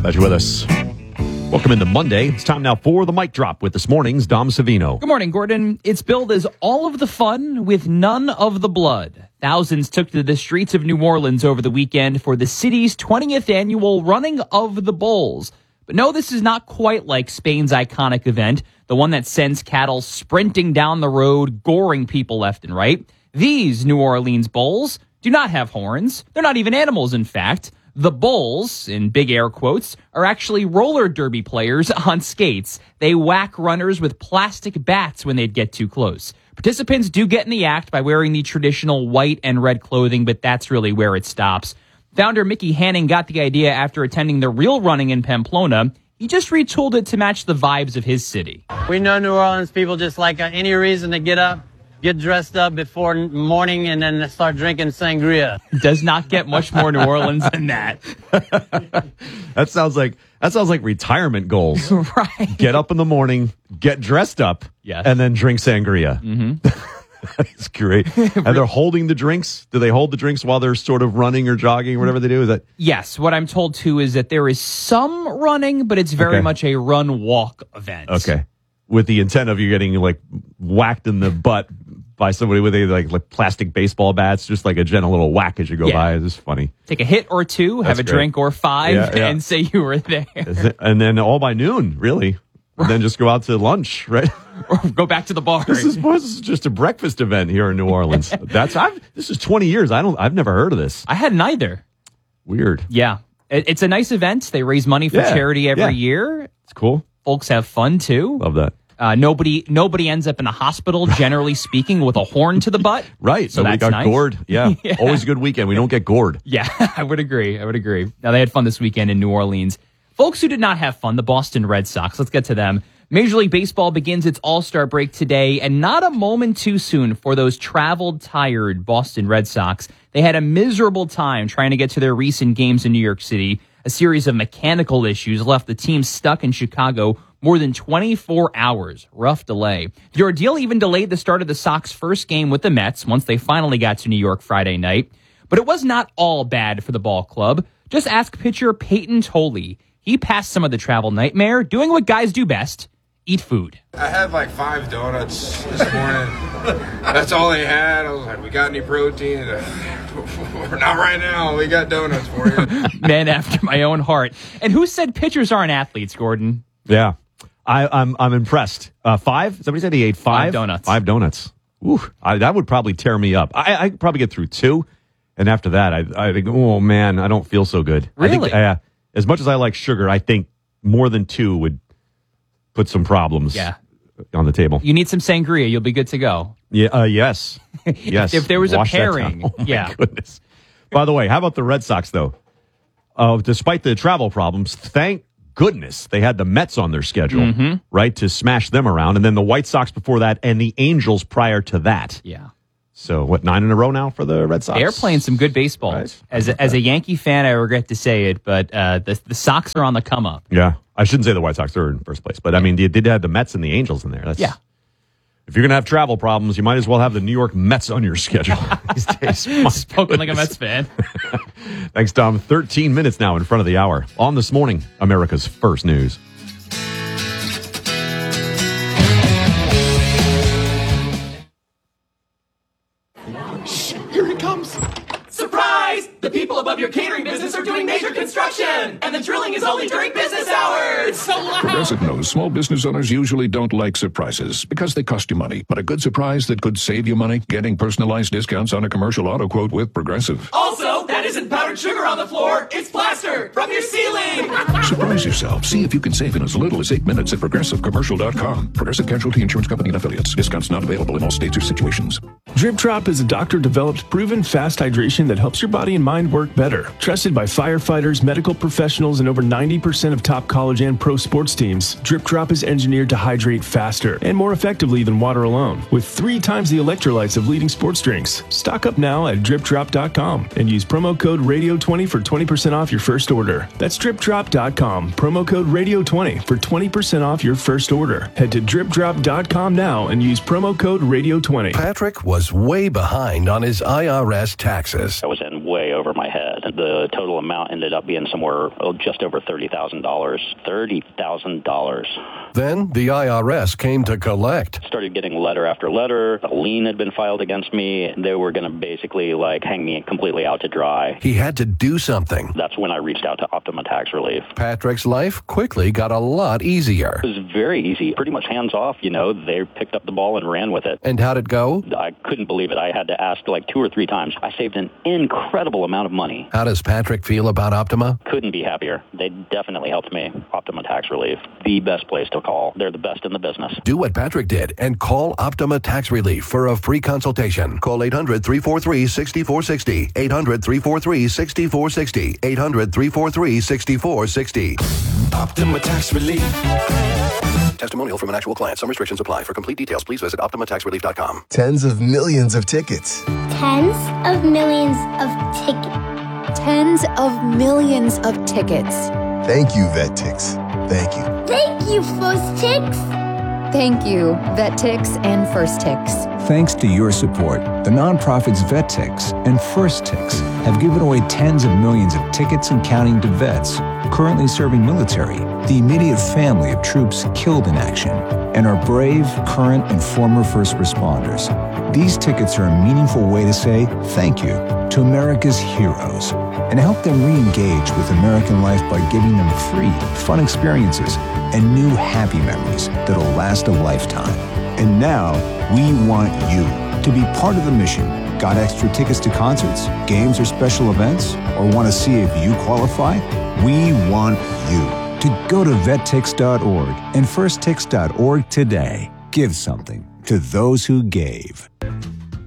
Glad you're with us. Welcome into Monday. It's time now for the mic drop with this morning's Dom Savino. Good morning, Gordon. It's billed as all of the fun with none of the blood. Thousands took to the streets of New Orleans over the weekend for the city's 20th annual Running of the Bulls. But no, this is not quite like Spain's iconic event, the one that sends cattle sprinting down the road, goring people left and right. These New Orleans Bulls do not have horns. They're not even animals, in fact. The Bulls, in big air quotes, are actually roller derby players on skates. They whack runners with plastic bats when they'd get too close. Participants do get in the act by wearing the traditional white and red clothing, but that's really where it stops. Founder Mickey Hanning got the idea after attending the real running in Pamplona. He just retooled it to match the vibes of his city. We know New Orleans people just like any reason to get up, get dressed up before morning, and then start drinking sangria. Does not get much more New Orleans than that. That sounds like retirement goals. Right. Get up in the morning, get dressed up, Yes. and then drink sangria. Mm-hmm. That's great. And they're holding the drinks? Do they hold the drinks while they're sort of running or jogging or whatever they do? Is that? Yes, what I'm told, too, is that there is some running, but it's very much a run-walk event. Okay. With the intent of you getting, like, whacked in the butt by somebody with a like plastic baseball bats, just like a gentle little whack as you go by. It's just funny. Take a hit or two, have a drink or five, and say you were there. And then all by noon, really. And then just go out to lunch, right? Or go back to the bar. This is just a breakfast event here in New Orleans. This is 20 years. I've never heard of this. I hadn't either. Weird. Yeah. It's a nice event. They raise money for charity every year. It's cool. Folks have fun, too. Love that. Nobody ends up in the hospital, generally speaking, with a horn to the butt. Right. So Nobody that's got nice. gored. Yeah. Always a good weekend. We don't get gored. Yeah, I would agree. Now, they had fun this weekend in New Orleans. Folks who did not have fun, the Boston Red Sox. Let's get to them. Major League Baseball begins its All-Star break today, and not a moment too soon for those traveled, tired Boston Red Sox. They had a miserable time trying to get to their recent games in New York City. A series of mechanical issues left the team stuck in Chicago more than 24 hours. Rough delay. The ordeal even delayed the start of the Sox' first game with the Mets once they finally got to New York Friday night. But it was not all bad for the ball club. Just ask pitcher Peyton Tolley. He passed some of the travel nightmare, doing what guys do best. Eat food. I had like 5 donuts this morning. That's all they had. I was like, we got any protein? Not right now. We got donuts for you. Man after my own heart. And who said pitchers aren't athletes, Gordon? Yeah. I'm impressed. 5? Somebody said he ate 5? 5 donuts. 5 donuts. Ooh, that would probably tear me up. I could probably get through 2. And after that, I think, oh, man, I don't feel so good. Really? I think, as much as I like sugar, I think more than 2 would put some problems on the table. You need some sangria. You'll be good to go. Yeah. Yes. Yes. If there was Wash a pairing. Oh, my goodness. By the way, how about the Red Sox, though? Despite the travel problems, thank goodness they had the Mets on their schedule, right, to smash them around. And then the White Sox before that and the Angels prior to that. Yeah. So, 9 in a row now for the Red Sox? They're playing some good baseball. Right. As a Yankee fan, I regret to say it, but the Sox are on the come up. Yeah. I shouldn't say the White Sox are in first place, but I mean, you did have the Mets and the Angels in there. If you're going to have travel problems, you might as well have the New York Mets on your schedule these days. Spoken like a Mets fan. Thanks, Tom. 13 minutes now in front of the hour. On this morning, America's First News. Here he comes. Surprise! The people above your catering business are doing major construction, and the drilling is only during business hours. It's so loud. Progressive knows small business owners usually don't like surprises because they cost you money. But a good surprise that could save you money, getting personalized discounts on a commercial auto quote with Progressive. Also, that isn't powdered sugar on the floor. It's plaster from your ceiling. Surprise yourself. See if you can save in as little as 8 minutes at ProgressiveCommercial.com. Progressive Casualty Insurance Company and Affiliates. Discounts not available in all states or situations. Drip Drop is a doctor-developed, proven fast hydration that helps your body and mind work better. Trusted by firefighters, medical professionals, and over 90% of top college and pro sports teams, Drip Drop is engineered to hydrate faster and more effectively than water alone, with 3 times the electrolytes of leading sports drinks. Stock up now at DripDrop.com and use promo code RADIO20 for 20% off your first order. That's DripDrop.com, promo code RADIO20 for 20% off your first order. Head to DripDrop.com now and use promo code RADIO20. Patrick was way behind on his IRS taxes. I was in way over my head. And The total amount ended up being somewhere just over $30,000. $30,000. Then the IRS came to collect. Started getting letter after letter. A lien had been filed against me. They were going to basically hang me completely out to dry. He had to do something. That's when I reached out to Optima Tax Relief. Patrick's life quickly got a lot easier. It was very easy, pretty much hands off. They picked up the ball and ran with it. And how'd it go? I couldn't believe it. I had to ask 2 or 3 times. I saved an incredible amount of money. How does Patrick feel about Optima? Couldn't be happier. They definitely helped me. Optima Tax Relief, the best place to call. They're the best in the business. Do what Patrick did and call Optima Tax Relief for a free consultation. Call 800-343-6460. 800-343-6460. 800-343-6460. Optima Tax Relief. Testimonial from an actual client. Some restrictions apply. For complete details, please visit OptimaTaxRelief.com. Tens of millions of tickets. Tens of millions of tickets. Tens of millions of tickets. Thank you, VetTix. Thank you. Thank you, First Tix. Thank you, VetTix and First Tix. Thanks to your support, the nonprofits VetTix and First Tix have given away tens of millions of tickets and counting to vets currently serving military, the immediate family of troops killed in action, and our brave, current, and former first responders. These tickets are a meaningful way to say thank you to America's heroes and help them re-engage with American life by giving them free, fun experiences and new happy memories that'll last a lifetime. And now, we want you to be part of the mission. Got extra tickets to concerts, games, or special events? Or want to see if you qualify? We want you to go to vettix.org and firsttix.org today. Give something to those who gave.